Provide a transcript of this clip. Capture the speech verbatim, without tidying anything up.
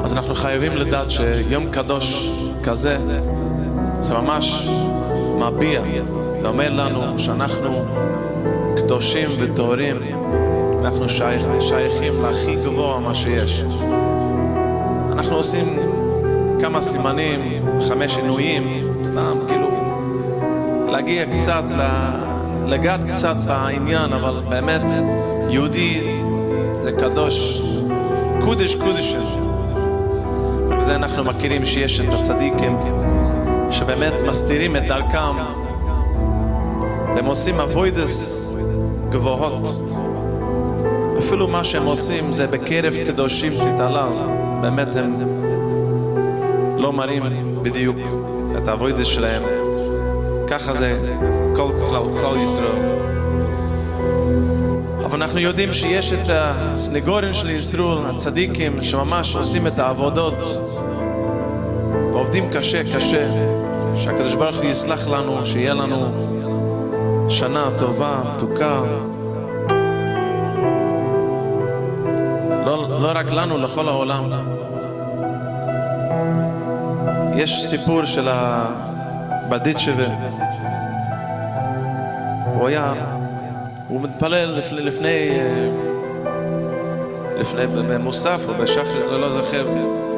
אז אנחנו חייבים לדעת שיום קדוש כזה זה ממש מביע ואומר לנו שאנחנו קדושים וטהורים, אנחנו שייך, שייכים להכי גבוה מה שיש. אנחנו עושים כמה סימנים, חמש עינויים, סתם כאילו להגיע קצת, לגעת קצת בעניין, אבל באמת יהודי זה קדוש, קודש קודשים. ובזה אנחנו מכירים שיש את הצדיקים שבאמת מסתירים את דרכם, הם עושים אבוידס גבוהות, אפילו מה שהם עושים זה בקרב קדושים תתעלל, באמת הם לא מראים בדיוק את האבוידס שלהם. ככה זה כל כלל, כלל ישראל. אבל אנחנו יודעים שיש את הסנגורים של ישראל, הצדיקים שממש עושים את העבודות ועובדים קשה קשה, שהקדוש ברוך הוא יסלח לנו, שיהיה לנו שנה טובה, מתוקה, לא, לא רק לנו, לכל העולם. יש סיפור של הבדיצ'בה, הוא היה, הוא מתפלל לפני, לפני, לפני במוסף או בשחר, לא זוכר,